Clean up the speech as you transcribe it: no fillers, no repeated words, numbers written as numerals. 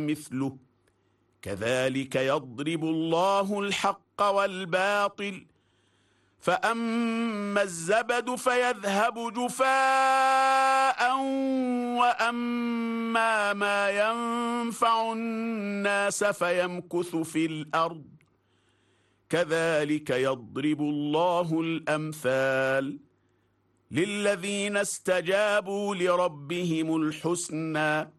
مثله كذلك يضرب الله الحق والباطل فأما الزبد فيذهب جفاء وأما ما ينفع الناس فيمكث في الأرض كذلك يضرب الله الأمثال للذين استجابوا لربهم الحسنى